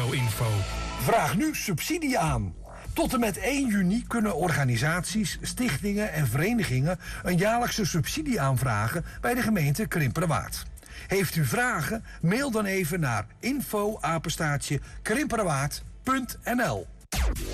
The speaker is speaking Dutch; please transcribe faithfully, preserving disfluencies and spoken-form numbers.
Info. Vraag nu subsidie aan. Tot en met één juni kunnen organisaties, stichtingen en verenigingen een jaarlijkse subsidie aanvragen bij de gemeente Krimpenerwaard. Heeft u vragen? Mail dan even naar info apenstaartje krimpenerwaard punt n l.